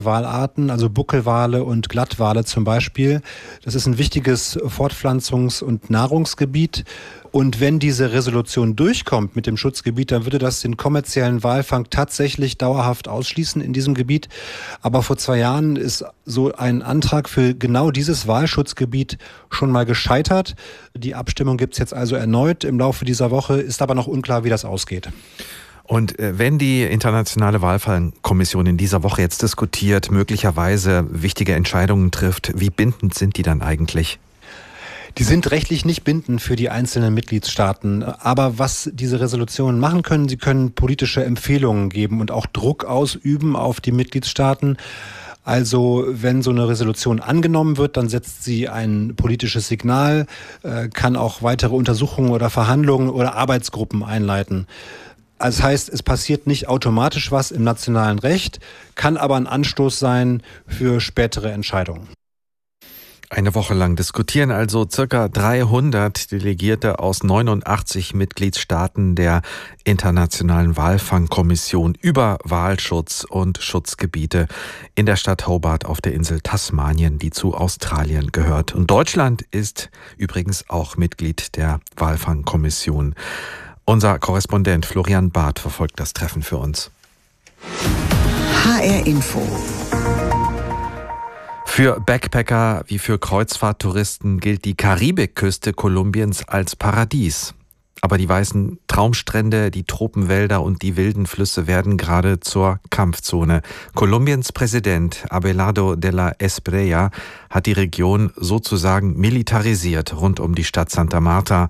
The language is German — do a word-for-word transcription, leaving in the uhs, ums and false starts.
Walarten, also Buckelwale und Glattwale zum Beispiel. Das ist ein wichtiges Fortpflanzungs- und Nahrungsgebiet. Und wenn diese Resolution durchkommt mit dem Schutzgebiet, dann würde das den kommerziellen Walfang tatsächlich dauerhaft ausschließen in diesem Gebiet. Aber vor zwei Jahren ist so ein Antrag für genau dieses Walschutzgebiet schon mal gescheitert. Die Abstimmung gibt es jetzt also erneut im Laufe dieser Woche, ist aber noch unklar, wie das ausgeht. Und wenn die Internationale Walfangkommission in dieser Woche jetzt diskutiert, möglicherweise wichtige Entscheidungen trifft, wie bindend sind die dann eigentlich? Die sind rechtlich nicht bindend für die einzelnen Mitgliedstaaten. Aber was diese Resolutionen machen können, sie können politische Empfehlungen geben und auch Druck ausüben auf die Mitgliedstaaten. Also wenn so eine Resolution angenommen wird, dann setzt sie ein politisches Signal, kann auch weitere Untersuchungen oder Verhandlungen oder Arbeitsgruppen einleiten. Also das heißt, es passiert nicht automatisch was im nationalen Recht, kann aber ein Anstoß sein für spätere Entscheidungen. Eine Woche lang diskutieren also circa dreihundert Delegierte aus neunundachtzig Mitgliedstaaten der Internationalen Walfangkommission über Walschutz und Schutzgebiete in der Stadt Hobart auf der Insel Tasmanien, die zu Australien gehört. Und Deutschland ist übrigens auch Mitglied der Walfangkommission. Unser Korrespondent Florian Barth verfolgt das Treffen für uns. H R Info. Für Backpacker wie für Kreuzfahrttouristen gilt die Karibikküste Kolumbiens als Paradies. Aber die weißen Traumstrände, die Tropenwälder und die wilden Flüsse werden gerade zur Kampfzone. Kolumbiens Präsident Abelardo de la Espriella hat die Region sozusagen militarisiert rund um die Stadt Santa Marta